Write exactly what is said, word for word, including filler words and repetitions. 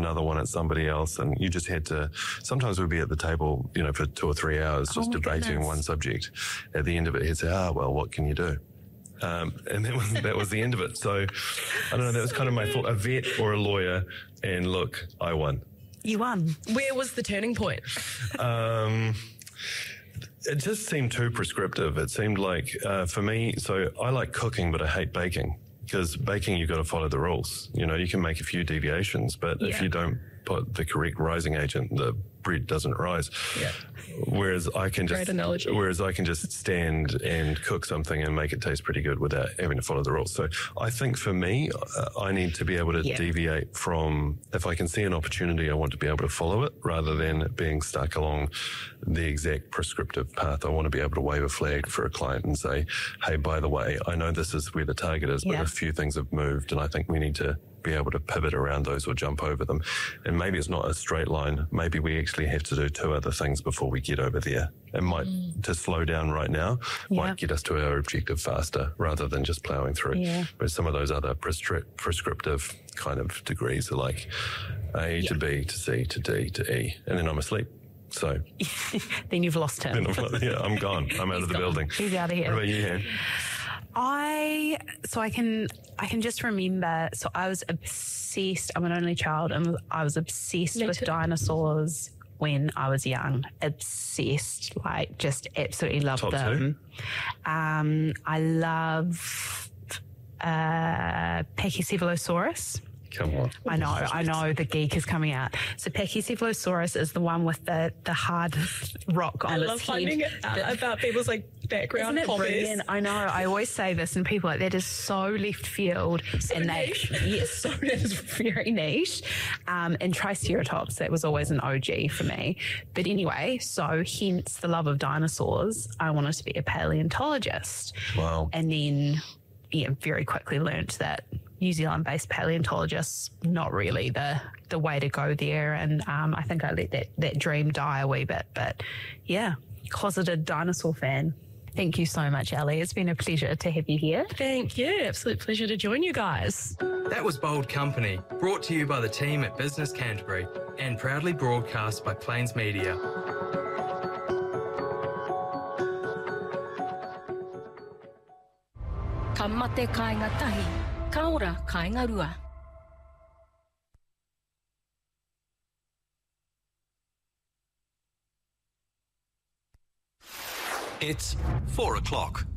another one at somebody else, and you just had to, sometimes we'd be at the table, you know, for two or three hours just oh debating goodness. one subject. At the end of it, he'd say, ah, well, what can you do? Um, and that was, that was the end of it. So, I don't know, that was kind of my thought, a vet or a lawyer, and look, I won. You won. Where was the turning point? Um... It just seemed too prescriptive. It seemed like, uh, for me, so I like cooking, but I hate baking. Because baking, you've got to follow the rules. You know, you can make a few deviations, but yeah. if you don't put the correct rising agent, the bread doesn't rise. Yeah. Whereas I can just, Great analogy. Whereas I can just stand and cook something and make it taste pretty good without having to follow the rules. So I think for me, uh, I need to be able to yeah. deviate from, if I can see an opportunity, I want to be able to follow it rather than being stuck along the exact prescriptive path. I want to be able to wave a flag for a client and say, hey, by the way, I know this is where the target is, but yeah. a few things have moved and I think we need to be able to pivot around those or jump over them. And maybe it's not a straight line. Maybe we actually have to do two other things before we get over there. It might, mm. to slow down right now, yeah. might get us to our objective faster rather than just ploughing through. Yeah. But some of those other prescri- prescriptive kind of degrees are like A yeah. to B to C to D to E, and then I'm asleep. So then you've lost him. I'm, yeah, I'm gone. I'm out He's of the gone. building. He's out of here. What about you, Han? I, so I can, I can just remember, so I was obsessed, I'm an only child, and I was obsessed Me with too. dinosaurs when I was young. Obsessed, like just absolutely loved Top them. Two? Um, I love uh, Pachycephalosaurus. Come on. I know, I know the geek is coming out. So Pachycephalosaurus is the one with the, the hard rock on I its love head. finding it out about people's like background Isn't it hobbies. brilliant? I know. I always say this, and people are like, that is so left field. So and niche. They, yes, so that is very niche. Um, and Triceratops, that was always an O G for me. But anyway, so hence the love of dinosaurs. I wanted to be a paleontologist. Wow. And then, yeah, very quickly learnt that New Zealand-based paleontologists, not really the the way to go there. And um, I think I let that, that dream die a wee bit. But yeah, closeted dinosaur fan. Thank you so much, Ali. It's been a pleasure to have you here. Thank you. Absolute pleasure to join you guys. That was Bold Company, brought to you by the team at Business Canterbury and proudly broadcast by Plains Media. Ka mate kāinga tahi, ka ora kāinga rua. It's four o'clock.